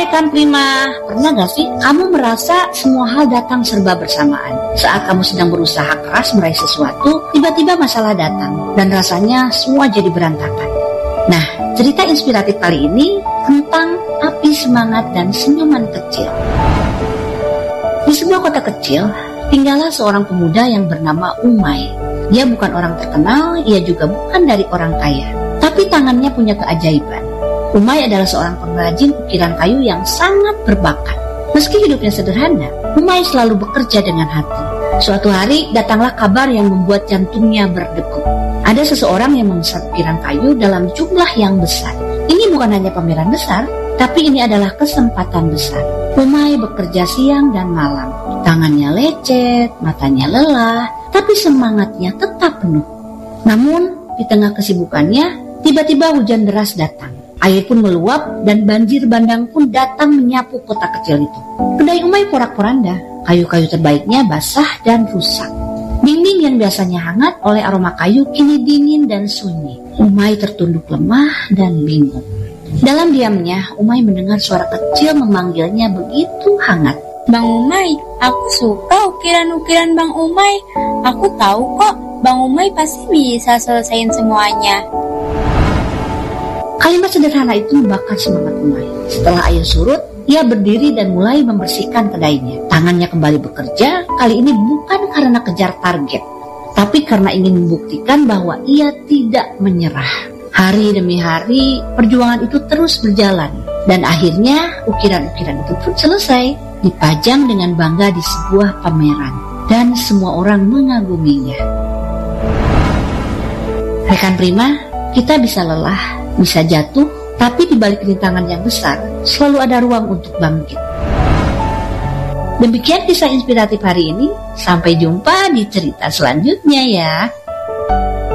rekan Prima, pernah gak sih kamu merasa semua hal datang serba bersamaan? Saat kamu sedang berusaha keras meraih sesuatu, tiba-tiba masalah datang dan rasanya semua jadi berantakan. Nah, cerita inspiratif kali ini tentang api semangat dan senyuman kecil. Di sebuah kota kecil, tinggallah seorang pemuda yang bernama Umay. Dia bukan orang terkenal, ia juga bukan dari orang kaya, tapi tangannya punya keajaiban. Umay adalah seorang pengrajin ukiran kayu yang sangat berbakat. Meski hidupnya sederhana, Umay selalu bekerja dengan hati. Suatu hari datanglah kabar yang membuat jantungnya berdegup. Ada seseorang yang memesan ukiran kayu dalam jumlah yang besar. Ini bukan hanya pameran besar, tapi ini adalah kesempatan besar. Umay bekerja siang dan malam. Tangannya lecet, matanya lelah, tapi semangatnya tetap penuh. Namun, di tengah kesibukannya, tiba-tiba hujan deras datang. Air pun meluap dan banjir bandang pun datang menyapu kota kecil itu. Kedai Umay porak-poranda, kayu-kayu terbaiknya basah dan rusak. Dinding yang biasanya hangat oleh aroma kayu kini dingin dan sunyi. Umay tertunduk lemah dan bingung. Dalam diamnya, Umay mendengar suara kecil memanggilnya begitu hangat. Bang Umay, aku suka ukiran-ukiran Bang Umay. Aku tahu kok, Bang Umay pasti bisa selesaiin semuanya. Kalimat sederhana itu membakar semangat Umay. Setelah air surut, ia berdiri dan mulai membersihkan kedainya. Tangannya kembali bekerja, kali ini bukan karena kejar target, tapi karena ingin membuktikan bahwa ia tidak menyerah. Hari demi hari, perjuangan itu terus berjalan. Dan akhirnya, ukiran-ukiran itu pun selesai, dipajang dengan bangga di sebuah pameran. Dan semua orang mengaguminya. Rekan Prima, kita bisa lelah, bisa jatuh, tapi di balik rintangan yang besar, selalu ada ruang untuk bangkit. Demikian kisah inspiratif hari ini. Sampai jumpa di cerita selanjutnya ya.